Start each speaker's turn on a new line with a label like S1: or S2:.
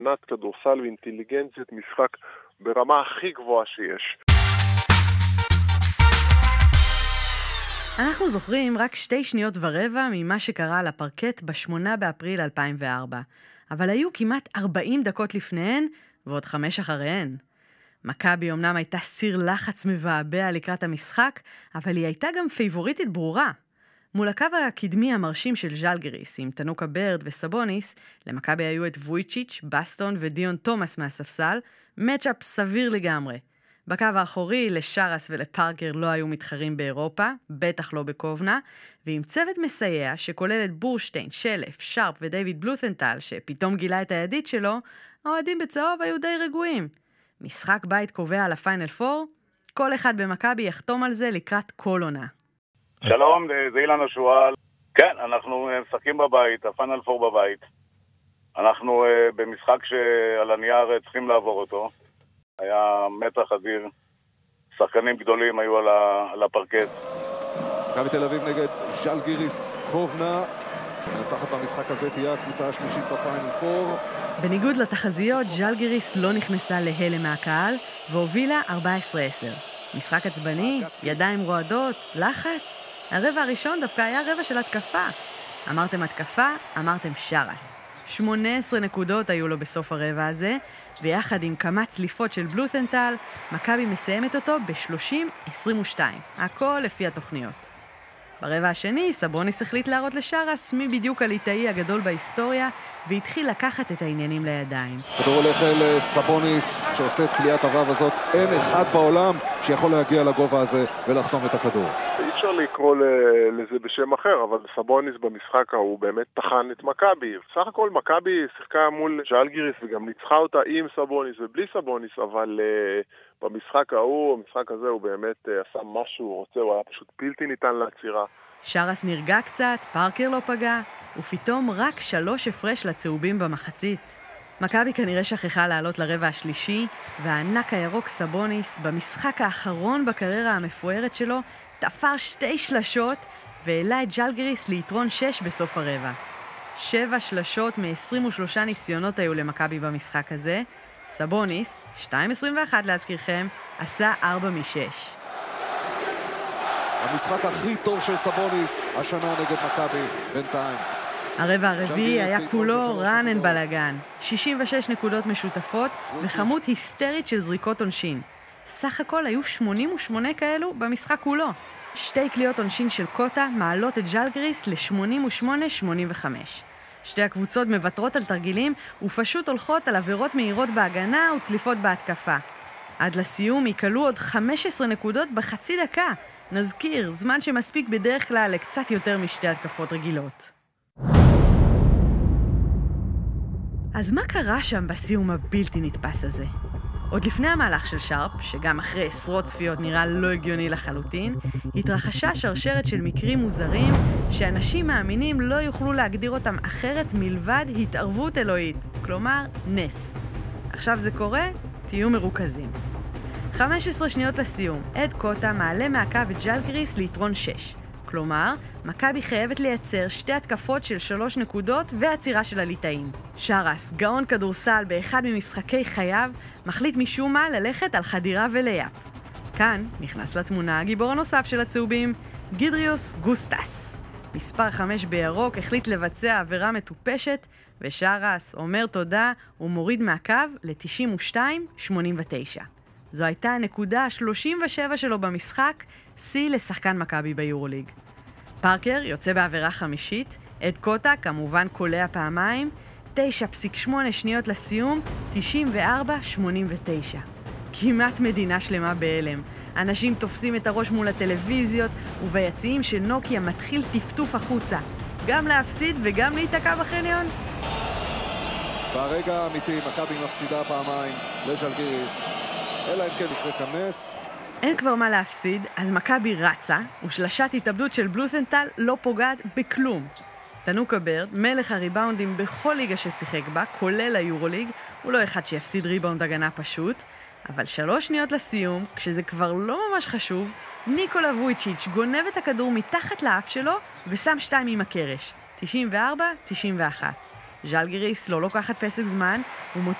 S1: מבחינת כדורסל ואינטליגנציות, משחק ברמה הכי גבוהה שיש.
S2: אנחנו זוכרים רק 2 שניות ורבע ממה שקרה על הפרקט ב8 באפריל 2004, אבל היו כמעט 40 דקות לפניהן ועוד 5 אחריהן. מכבי אמנם הייתה סיר לחץ מבעבע לקראת המשחק, אבל היא הייתה גם פייבוריטית ברורה. מול הקו הקדמי המרשים של ז'לגיריס, עם תנוקה ברד וסבוניס, למכבי היו את וויצ'יץ', בסטון ודיון תומאס מהספסל, מצ'אפ סביר לגמרי. בקו האחורי לשרס ולפארקר לא היו מתחרים באירופה, בטח לא בקובנה, ועם צוות מסייע שכולל את בורשטיין, שלף, שרפ ודייוויד בלות'נטל, שפתאום גילה את הידית שלו, האוהדים בצהוב היו די רגועים. משחק בית קובע על הפיינל 4, כל אחד במכבי יחתום על זה לקראת כל עונה.
S3: שלום, זה אילן השואל. כן, אנחנו משחקים בבית, הפיינל 4 בבית. אנחנו במשחק שעל הנייר צריכים לעבור אותו. היה מתח אדיר, שחקנים גדולים היו על הפרקט.
S4: מכבי תל אביב נגד ז'לגיריס קובנה. מנצחת במשחק הזה תהיה הקבוצה השלישית בפיינל 4.
S2: בניגוד לתחזיות, ז'לגיריס לא נכנסה להלם מהקהל והובילה 14-10. משחק עצבני, ידיים רועדות, לחץ. הרבע הראשון דווקא היה רבע של התקפה. אמרתם התקפה, אמרתם שרס. 18 נקודות היו לו בסוף הרבע הזה, ויחד עם כמה צליפות של בלות'נטל, מכבי מסיימת אותו ב-30-22. הכל לפי התוכניות. ברבע השני, סבוניס החליט להראות לשרס מי בדיוק הליטאי הגדול בהיסטוריה, והתחיל לקחת את העניינים לידיים.
S4: כדור הולך אל סבוניס, שעושה את קליעת הוו הזאת. אין אחד בעולם שיכול להגיע לגובה הזה ולחסום את הכדור.
S1: אי אפשר לקרוא לזה בשם אחר, אבל סבוניס במשחק הוא באמת תחן את מכבי. בסך הכל מכבי שיחקה מול ז'לגיריס וגם ניצחה אותה עם סבוניס ובלי סבוניס, אבל במשחק ההוא, המשחק הזה הוא באמת עשה מה שהוא רוצה, הוא היה פשוט בלתי ניתן לעצירה.
S2: שרס נרגע קצת, פארקר לא פגע, ופתאום רק 3 הפרש לצהובים במחצית. מכבי כנראה שכחה לעלות לרבע השלישי, והענק הירוק סבוניס, במשחק האחרון בקריירה המפוארת שלו, תפר 2 שלשות, והעלה את ז'לגיריס ליתרון 6 בסוף הרבע. 7 שלשות מ-23 ניסיונות היו למכבי במשחק הזה. סבוניס, 2.21 להזכירכם, עשה 4 מ-6.
S4: המשחק הכי טוב של סבוניס השנה נגד מכבי בינתיים.
S2: הרבע הרביעי היה כולו רענן בלגן. 66 נקודות משותפות וכמות היסטרית של זריקות עונשין. סך הכל היו 88 כאלו במשחק כולו. 2 קליעות עונשין של קוטה מעלות את ז'לגיריס ל-88-85. 2 הקבוצות מבטרות על תרגילים ופשוט הולכות על עבירות מהירות בהגנה וצליפות בהתקפה. עד לסיום יקלו עוד 15 נקודות בחצי דקה. נזכיר, זמן שמספיק בדרך כלל לקצת יותר מ2 התקפות רגילות. אז מה קרה שם בסיום הבלתי נתפס הזה? עוד לפני המהלך של שרפ, שגם אחרי עשרות צפיות נראה לא הגיוני לחלוטין, התרחשה שרשרת של מקרים מוזרים שאנשים מאמינים לא יוכלו להגדיר אותם אחרת מלבד התערבות אלוהית, כלומר נס. עכשיו זה קורה, תהיו מרוכזים. 15 שניות לסיום, עד קוטה מעלה מהקו את ז'לגיריס ליתרון 6. כלומר, מכבי חייבת לייצר 2 התקפות של 3 נקודות ועצירה של הליטאים. שרס, גאון כדורסל באחד ממשחקי חייו, מחליט משום מה ללכת על חדירה ולייפ. כאן נכנס לתמונה הגיבור הנוסף של הצהובים, גידריוס גוסטס. מספר 5 בירוק החליט לבצע עבירה מטופשת, ושרס אומר תודה ומוריד מהקו ל-92-89. זו הייתה הנקודה ה-37 שלו במשחק, שיא לשחקן מכבי ביורוליג. פארקר יוצא בעבירה חמישית, עד קוטה כמובן קולע פעמיים, 9.8 שניות לסיום, 94-89. כמעט מדינה שלמה בהלם. אנשים תופסים את הראש מול הטלוויזיות, וביציעים של נוקיה מתחיל טפטוף החוצה. גם להפסיד וגם להיתקע בחניון.
S4: ברגע האמיתי, מכבי מפסידה פעמיים לז'לגיריס. אלא אם כן יקרה כנס.
S2: אין כבר מה להפסיד, אז מכבי רצה, ושלשת התאבדות של בלות'נטל לא פוגעת בכלום. תנוקה ברד, מלך הריבאונדים בכל ליגה ששיחק בה, כולל היורוליג, הוא לא אחד שיפסיד ריבאונד הגנה פשוט, אבל 3 שניות לסיום, כשזה כבר לא ממש חשוב, ניקולה וויצ'יץ' גונב את הכדור מתחת לאף שלו ושם 2 עם הקרש. 94-91. ז'לגיריס לא לוקחת פסק זמן,